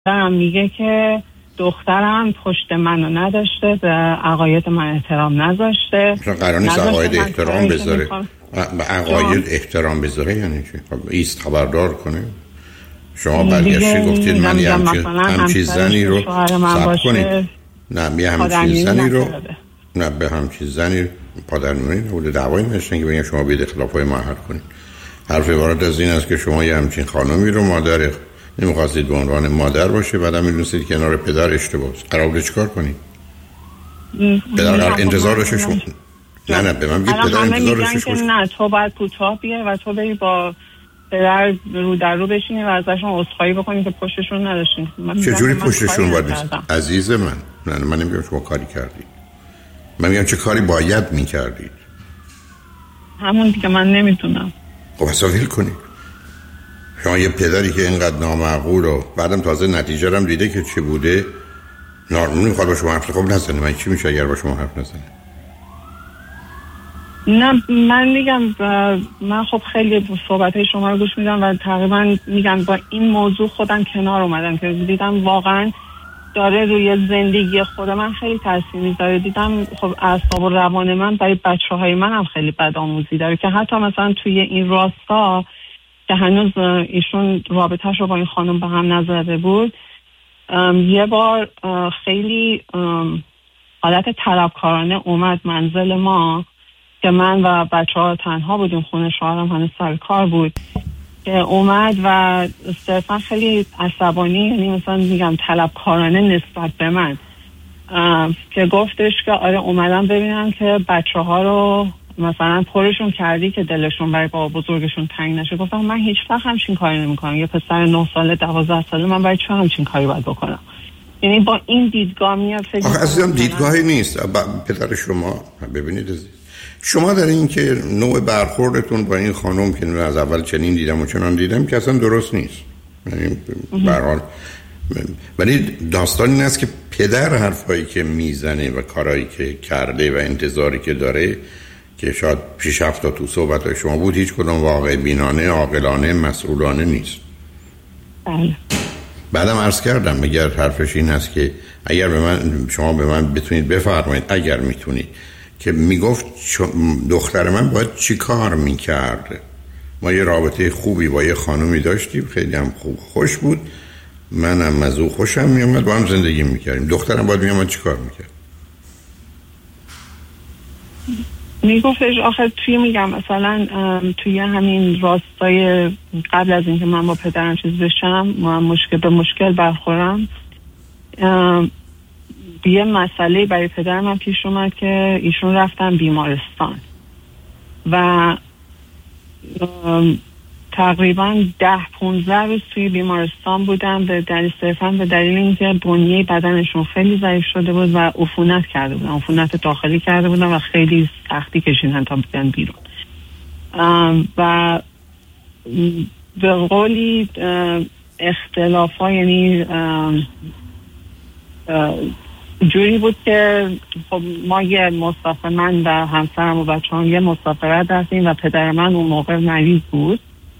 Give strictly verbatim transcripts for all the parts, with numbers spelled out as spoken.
دارم میگه که دخترم پشت منو نداشته، به عقاید من احترام نذاشته. قرار نیست عقاید احترام بذاره. به عقاید احترام بذاره یعنی چی؟ ایست خبردار کنه. شما برگشتی گفتید من یه همچی زنی رو صبر کنید. نه یه همچی زنی رو نه به همچی زنی پادرمیونی نبوده، دعوایی نشتن که بگن شما بید اختلافای ما حل کنید. حرف عبارت از این است که شما یه همچین خانمی رو مادر نمیخواستید به عنوان مادر باشه، بعدم میدونستید که کنار پدر اشتباه است. قرار بود چیکار کنید؟ پدر انتظار داشته شما نه نه به من بگید پدر انتظار داشته شما نه تو باید کوتاه بیای و تو بری با پدر رو در رو بشینی و ازشون عذرخواهی بکنی که پشتشون نداشتین. چجوری پشتشون باید نیست؟ عزیز من نه من نمیگم شما کاری کردید، من میگم چه کاری باید میکردید. همون دیگه من نمیدونم. خب اصلا کنید. شما یه پدری که اینقدر نامعقول و بعدم تازه نتیجه رو هم دیده که چی بوده، نارمون میخواد با شما حرف خب نزنه. من چی میشه اگر با شما حرف نزنه؟ نه من میگم من خب خیلی صحبتهای شما رو گوش میدم و تقریبا میگم با این موضوع خودم کنار اومدم که دیدم واقعا داره روی زندگی خود من خیلی تاثیر میذاره. دیدم خب اعصاب و روان من برای بچه‌های من هم خیلی بدآموزی داره که حتی مثلا توی این راستا که هنوز ایشون رابطه‌ش رو با این خانم به هم نزده بود، یه بار خیلی حالت طلبکارانه اومد منزل ما که من و بچه‌ها تنها بودیم، خونه شوهرم هنوز سر کار بود، که اومد و صرفا خیلی عصبانی، یعنی مثلا میگم طلبکارانه نسبت به من، که گفتش که آره اومدم ببینم که بچه‌ها رو مثلا پرشون کردی که دلشون برای بابا بزرگشون تنگ نشه. گفتم من هیچ وقت همچین کاری نمی‌کنم. یه پسر نه ساله دوازده ساله من برای چه همچین کاری باید بکنم؟ یعنی با این دیدگاه میاد فکر آخه اصلا دیدگاهی نیست. پدر شما ببینید عزیز، شما در این که نوع برخوردتون با این خانم که از اول چنین دیدم و چنان دیدم که اصلا درست نیست. یعنی به هر حال ولی داستان این است که پدر حرفایی که میزنه و کارهایی که کرده و انتظاری که داره که شاید پیش هفت تا تو صحبت شما بود هیچ کدوم واقع بینانه، عاقلانه، مسئولانه نیست. بله. بعدم عرض کردم مگر حرفش این هست که اگر به من شما به من بتونید بفرمایید اگر میتونید که میگفت دختر من باید چی کار میکرد. ما یه رابطه خوبی با یه خانومی داشتیم، خیلی هم خوب خوش بود، منم از او خوشم میومد، با هم زندگی میکردیم. دخترم باید میومد چی کار میکرد؟ میگفتش آخه توی میگم مثلا توی همین راستای قبل از اینکه من با پدرم چیز بشم مشکل به مشکل برخورم، یه مسئله برای پدرم هم پیش اومد که ایشون رفتن بیمارستان و تقریبا ده پونزده روز توی بیمارستان بودم به دلیل صرفا به دلیل اینکه بنیه بدنشون خیلی ضعیف شده بود و عفونت کرده بودن، عفونت داخلی کرده بودن و خیلی سختی کشیدن تا بیان بیرون. و به قولی اختلاف ها یعنی جوری بود که خب ما یه مسافر من و همسرم و بچه هم یه مسافرت داشتیم و پدر من اون موقع مریض بود،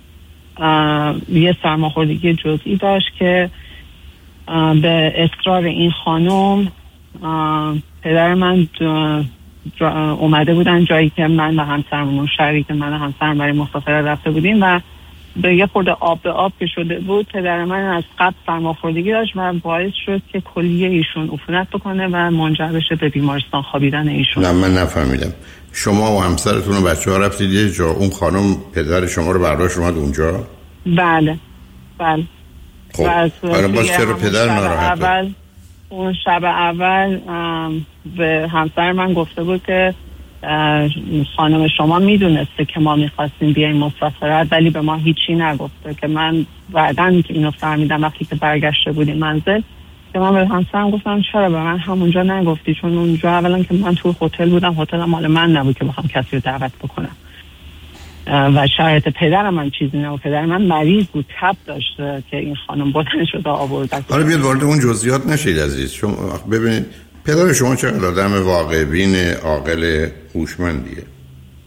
یه سرماخوردگی جزئی داشت که به اصرار این خانم پدر من اومده بودن جایی که من و همسرمون شریک من و همسرم برای مسافرت رفته بودیم و به یه خورده آب به آب که شده بود پدر من از قبل سرماخوردگی داشت و باعث شد که کلیه ایشون عفونت بکنه و منجر بشه به بیمارستان خوابیدن ایشون. نه من نفهمیدم. شما و همسرتون و بچه‌ها رفتید یه جا، اون خانم پدر شما رو برداشت اومد اونجا؟ بله بله. خب حالا باز چرا پدر ناراحته؟ اول اون شب اول به همسر من گفته بود که خانم شما میدونسته که ما میخواستیم بیایم مسافرت ولی به ما هیچی نگفته، که من بعداً اینو فهمیدم وقتی که برگشته بودیم منزل که من به همسرم گفتم چرا به من همونجا نگفتی، چون اونجا اولا که من تو هتل بودم، هتل مال من نبود که بخوام کسی رو دعوت بکنم و شرایط پدرم من چیزی نبود، پدر من مریض بود، تب داشته که این خانم بلند شده آورد. حالا بیاد وارد اون جزئیات نشید عزیز. شما ببینید پدر شما چقدر آدم واقع بین، عاقل، هوشمندیه؟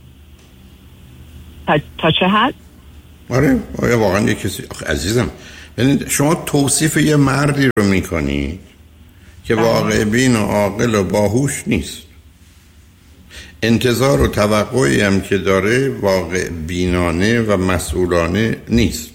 تا, تا چه حد؟ آره آیا واقعا یه کسی آخه عزیزم یعنی شما توصیف یه مردی رو میکنید که واقع بین و عاقل و باهوش نیست. انتظار و توقعی هم که داره واقع بینانه و مسئولانه نیست.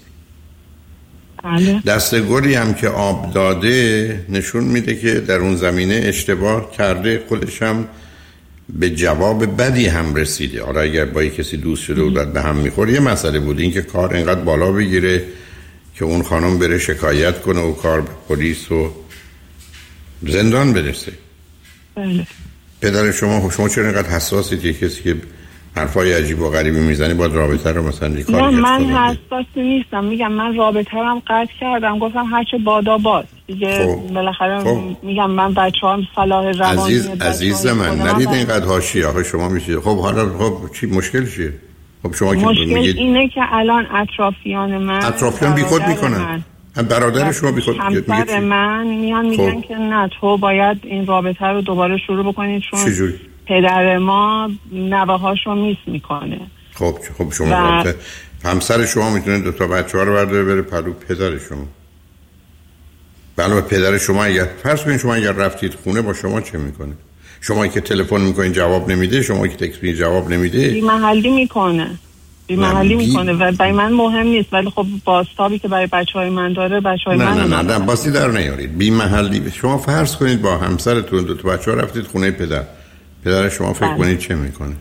دسته گلی هم که آب داده نشون میده که در اون زمینه اشتباه کرده، خودش هم به جواب بدی هم رسیده. آره اگر با کسی دوست شده و به هم میخوره یه مسئله بود، این که کار اینقدر بالا بگیره که اون خانم بره شکایت کنه و کار به پلیس و زندان برسه. بله. پدر شما شما چرا اینقدر حساسید که کسی که حرفای عجیب و غریبی میزنی باید رابطه رو مثلا یه کاری نه من حساس نیستم، میگم من رابطه رو هم قطع کردم، گفتم هرچه بادا باد دیگه. خب. بالاخره خب. میگم من بچه‌ام صلاح روانی عزیز عزیز من نرید اینقدر حاشیه. آخه شما میشه خب حالا خب چی مشکل چیه؟ خب شما که مشکل میگید اینه که الان اطرافیان من اطرافیان بیخود میکنن، برادر شما بیخود همسر من میان میگن خب. که نه تو باید این رابطه رو دوباره شروع بکنید چون چجوری؟ پدر ما نوه‌هاشو میس میکنه. خب خب شما رابطه همسر شما میتونه دو تا بچه‌ها رو برداره بره پلو پدر شما. بله پدر شما اگر فرض کنید شما اگر رفتید خونه با شما چه میکنه؟ شما که تلفن میکنین جواب نمیده، شما که تکست میکنین جواب نمیده، بی محلی میکنه بی محلی بی... میکنه و برای من مهم نیست، ولی خب بازتابی که برای بچهای من داره بچهای من نه نه نه نه باسی در نیارید. بی محلی شما فرض کنید با همسرتون دو تا بچه‌ها رفتید خونه پدر، پدر شما فکر کنید چه میکنه؟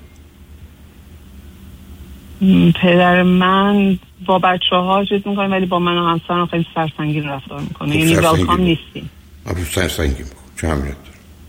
پدر من با بچه ها چیز میکنه ولی با من و همسرم خیلی سرسنگین رفتار میکنه. یعنی ویلکام نیستیم. آبی سرسنگین میکنه چه اهمیت داره؟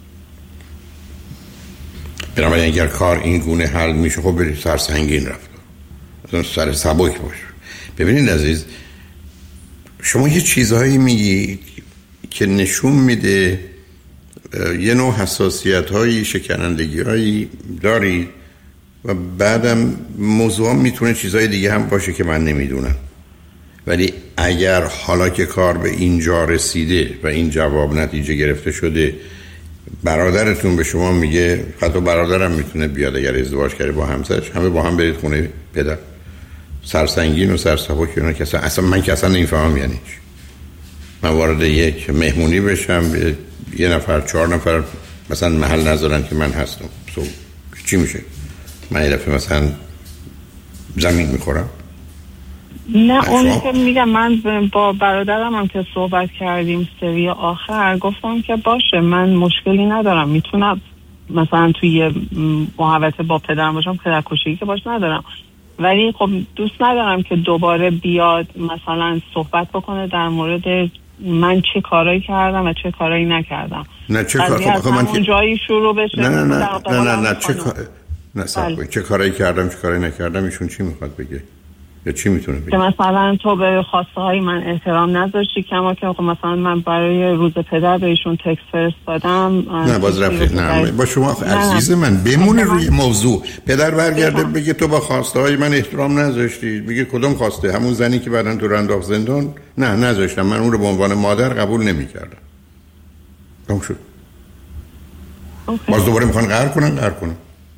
بنابراین اگر کار این گونه حل میشه خب برید سرسنگین رفتار، مثلا سر سبک باشه. ببینید عزیز شما یه چیزهایی میگید که نشون میده یه نوع حساسیت هایی شکنندگی هایی دارید و بعدم موضوع میتونه چیزهای دیگه هم باشه که من نمیدونم. ولی اگر حالا که کار به اینجا رسیده و این جواب نتیجه گرفته شده، برادرتون به شما میگه، حتی برادرم میتونه بیاد اگر ازدواج کرده با همسرش، همه با هم برید خونه پدر، سرسنگین و سرسبک اینا که اصلا, اصلا من که اصلا نمیفهمم یعنی چی. من وارد یک مهمونی بشم یه نفر چهار نفر مثلا محل نذارن که من هستم، سو چی میشه؟ من یه دفعه مثلا زمین میخورم؟ نه اون که میگم من با برادرم هم که صحبت کردیم سری آخر گفتم که باشه من مشکلی ندارم، میتونم مثلا توی محوطه با پدرم باشم، پدر کشیگی که باش ندارم، ولی خب دوست ندارم که دوباره بیاد مثلا صحبت بکنه در مورد من چه کارایی کردم و چه کارایی نکردم. نه چه کار خب من اون جایی شروع بشه. نه نه نه نه نه, نه چه کار نه صاحب چه کارایی کردم چه کارایی نکردم ایشون چی میخواد بگه یا چی میتونه بگه؟ که مثلا تو به خواسته های من احترام نذاشتی، کما که خب مثلا من برای روز پدر به ایشون تکست فرستادم. نه باز رفت نه با شما عزیز من بمونه روی موضوع. پدر برگرده بگه تو با خواسته های من احترام نذاشتی، میگه کدوم خواسته؟ همون زنی که بعدن تو انداخت زندان؟ نه نذاشتم، من اون رو به عنوان مادر قبول نمیکردم. تموم شد. باز دوباره میخوان قهر کنن قهر کنن.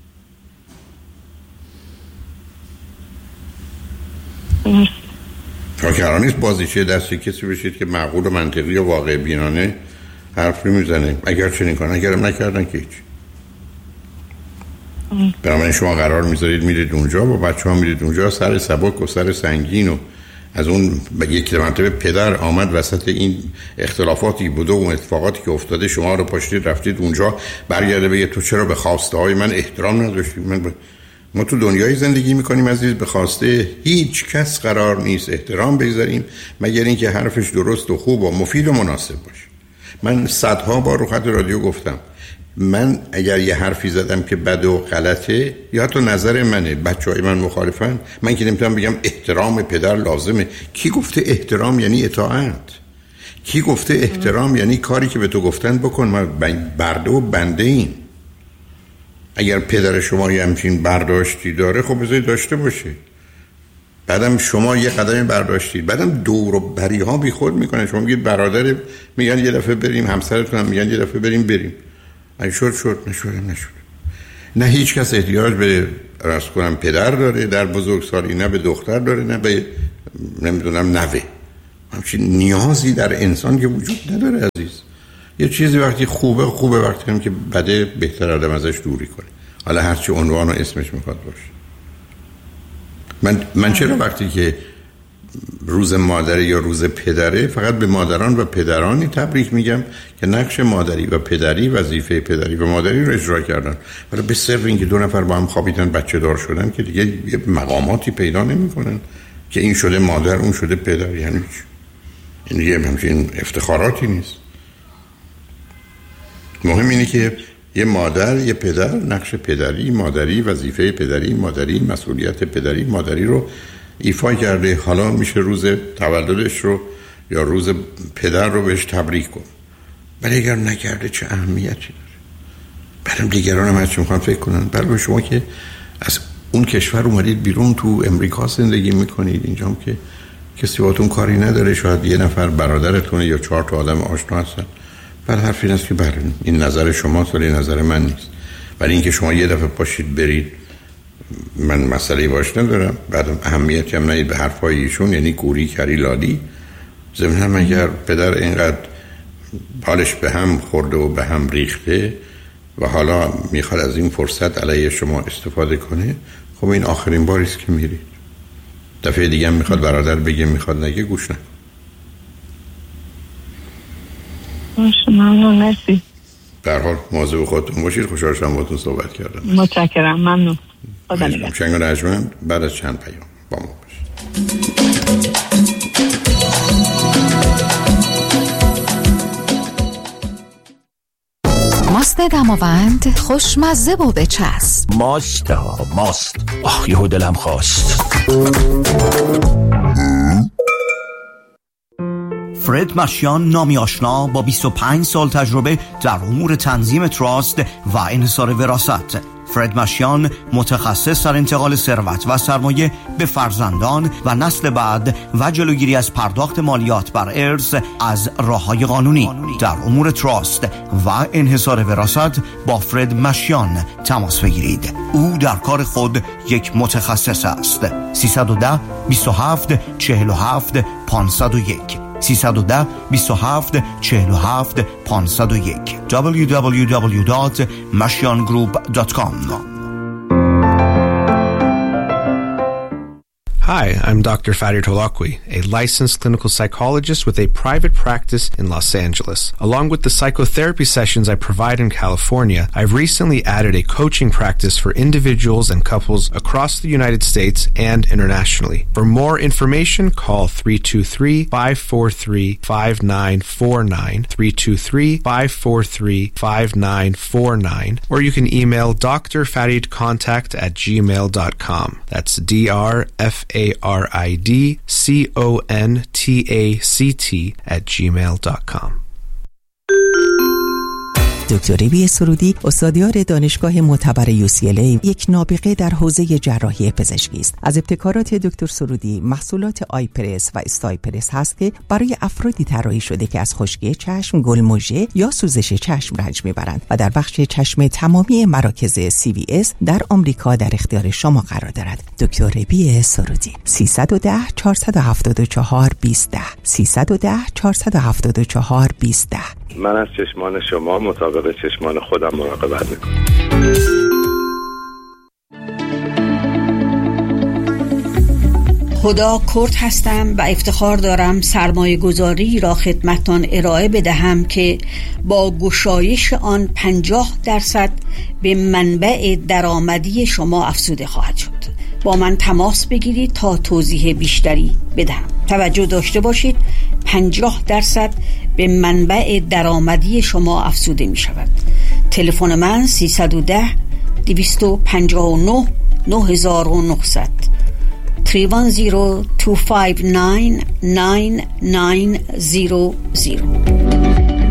تا که نیست بازیچه دستی کسی بشید که معقول و منطقی و واقع بینانه حرف میزنه. اگر چنین کنن اگرم نکردن که هیچ. برای شما قرار میذارید میرید اونجا با بچه ها میرید اونجا سر سبک و سر سنگین و از اون یک مرتبه پدر آمد وسط این اختلافاتی بوده و اتفاقاتی که افتاده شما رو پاشتید رفتید اونجا، برگرده بگه تو چرا به خواسته های من احترام نذاشتی؟ من ب... ما تو دنیای زندگی میکنیم عزیز، به خواسته هیچ کس قرار نیست احترام بگذاریم مگر اینکه حرفش درست و خوب و مفید و مناسب باشه. من صدها بار رو خط رادیو گفتم من اگر یه حرفی زدم که بد و غلطه یا حتی نظر منه بچهای من مخالفن، من که نمیتونم بگم احترام پدر لازمه. کی گفته احترام یعنی اطاعت؟ کی گفته احترام یعنی کاری که به تو گفتن بکن؟ ما برده و بنده این. اگر پدر شما یه همچین برداشتی داره خب بذارید داشته باشه. بعدم شما یه قدمی برداشتید، بعدم دور و بری ها بی خود میکنه. شما میگید برادر، میگن یه دفعه بریم، همسرتون هم میگن یه دفعه بریم بریم. اگه شد شد، نشد نشد. نه هیچ کس احتیاج به راست کنم پدر داره در بزرگسالی، نه به دختر داره، نه به نمیدونم نوه. همچین نیازی در انسان که وجود نداره عزیز. یه چیزی وقتی خوبه خوبه، وقتی هم که بده بهتر آدم ازش دوری کنه، حالا هرچی عنوان و اسمش میخواد باشه. من من چرا وقتی که روز مادری یا روز پدره فقط به مادران و پدرانی تبریک میگم که نقش مادری و پدری، وظیفه پدری و مادری رو اجرا کردن، ولی به سر اینکه دو نفر با هم خوابیدن بچه دار شدن که دیگه یه مقاماتی پیدا نمیکنن که این شده مادر اون شده پدر. یعنی این دیگه همچین افتخاراتی نیست. مهم اینه که یه مادر، یه پدر نقش پدری، مادری، وظیفه پدری، مادری، مسئولیت پدری، مادری رو ایفا کرده. حالا میشه روز تولدش رو یا روز پدر رو بهش تبریک کن، ولی اگر نکرده چه اهمیتی داره؟ برام دیگران هم هرچی میخوان فکر کنن. برای شما که از اون کشور اومدید بیرون، تو امریکا زندگی میکنید، اینجا هم که کسی باهاتون کاری نداره، شاید یه نفر برادرتونه یا چهار تا آدم آشنا هستن. بعد حرف این است که بله این نظر شماست ولی نظر من نیست. ولی اینکه شما یه دفعه پاشید برید، من مسئله باش ندارم، بعد اهمیتی هم ندید به حرفای ایشون، یعنی گوری کری لادی. ضمناً اگر پدر اینقدر بالش به هم خورده و به هم ریخته و حالا میخواد از این فرصت علیه شما استفاده کنه، خب این آخرین باری است که میرید. دفعه دیگه هم میخواد برادر بگه، میخواد نگه، گوش نکن. باشه، ممنون، مرسی. در حال مواظب خودتون باشید. خوشحال شدم باهاتون صحبت کردم. متشکرم، ممنون. خدا نگهدار. شنگ و نجمن بعد از چند پیام با ما باشید. ماست دماوند خوشمزه و بچسب. ماست ها ماست. آخ یهو دلم خواست. فرد مشیان، نامی آشنا با بیست و پنج سال تجربه در امور تنظیم تراست و انحصار وراثت. فرد مشیان متخصص در انتقال ثروت و سرمایه به فرزندان و نسل بعد و جلوگیری از پرداخت مالیات بر ارث از راه‌های قانونی. در امور تراست و انحصار وراثت با فرد مشیان تماس بگیرید. او در کار خود یک متخصص است. سیصد و ده بیست و هفت چهل و هفت پانصد و یک سیصد و ده بیست و هفت چهل و هفت پانصد و یک دبلیو دبلیو دبلیو دات mashian group dot com. Hi, I'm Doctor Farid Holakwi, a licensed clinical psychologist with a private practice in Los Angeles. Along with the psychotherapy sessions I provide in California, I've recently added a coaching practice for individuals and couples across the United States and internationally. For more information, call three two three, five four three, five nine four nine, three two three, five four three, five nine four nine, or you can email d r farid contact at gmail dot com. That's D R F A R I D C O N T A C T at gmail dot com. دکتر ربی سرودی، استادیار دانشگاه معتبر یو سی ال ای، یک نابغه در حوزه جراحی پزشکی است. از ابتکارات دکتر سرودی محصولات آی پرس و استای پرس هست که برای افرادی طراحی شده که از خشکی چشم، گلمژه یا سوزش چشم رنج میبرند و در بخش چشم تمامی مراکز سی وی اس در آمریکا در اختیار شما قرار دارد. دکتر ربی سرودی. سیصد و ده چهارصد و هفتاد و چهار بیست ده سیصد و ده چهارصد و هفتاد و چهار بیست ده. من از چشمان شما مطابق چشمان خودم مراقبت میکنم. خدا کرد هستم و افتخار دارم سرمایه گذاری را خدمتتان ارائه بدهم که با گشایش آن پنجاه درصد به منبع درآمدی شما افزوده خواهد شد. با من تماس بگیرید تا توضیح بیشتری بدهم. توجه داشته باشید پنجاه درصد به منبع درآمدی شما افزوده می شود. تلفن من سیصد و ده دویست و پنجاه و نه نه هزار و نهصد سه یک صفر دو پنج نه نه نه صفر صفر.